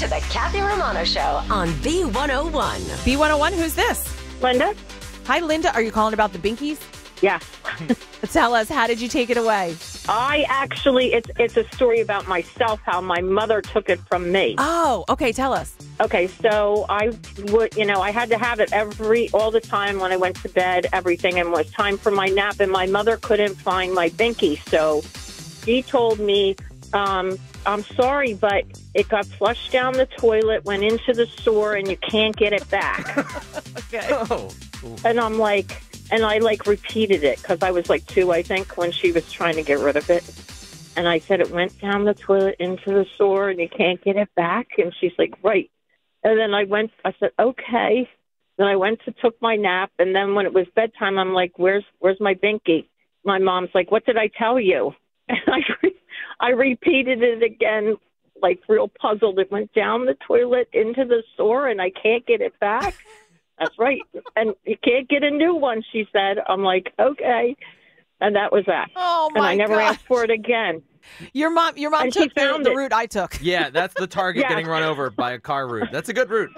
to the Kathy Romano Show on B101. B101, who's this? Linda? Hi, Linda. Are you calling about the Binkies? Yes. Tell us, how did you take it away? I actually, it's a story about myself, how my mother took it from me. Oh, okay. Tell us. Okay, so I would, I had to have it all the time when I went to bed, everything, and it was time for my nap, and my mother couldn't find my Binky, so she told me, I'm sorry, but it got flushed down the toilet, went into the sewer, and you can't get it back. Okay. Oh. And I'm like, and I repeated it because I was 2, I think, when she was trying to get rid of it. And I said, it went down the toilet into the sewer and you can't get it back. And she's like, right. And then I said, okay. Then I took my nap. And then when it was bedtime, I'm like, where's my Binky? My mom's like, what did I tell you? And I repeated it again, real puzzled. It went down the toilet into the sewer and I can't get it back. That's right. And you can't get a new one, she said. I'm like, okay. And that was that. Oh, my God. And I never asked for it again. Your mom And took she found the it. route I took. Yeah, that's the target Yeah. getting run over by a car route. That's a good route.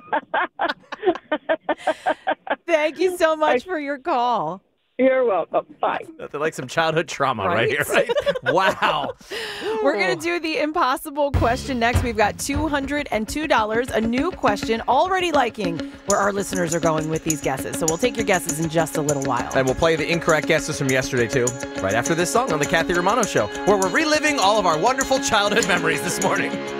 Thank you so much for your call. You're welcome. Bye. Nothing like some childhood trauma right here, Right? right? Wow. We're going to do the impossible question next. We've got $202, a new question, already liking where our listeners are going with these guesses. So we'll take your guesses in just a little while. And we'll play the incorrect guesses from yesterday, too, right after this song on The Kathy Romano Show, where we're reliving all of our wonderful childhood memories this morning.